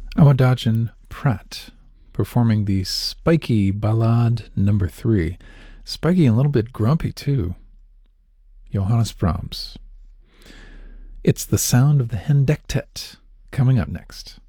Awadagin Pratt performing the Spiky Ballade number 3. Spiky and a little bit grumpy too. Johannes Brahms. It's the sound of the Hendektet coming up next.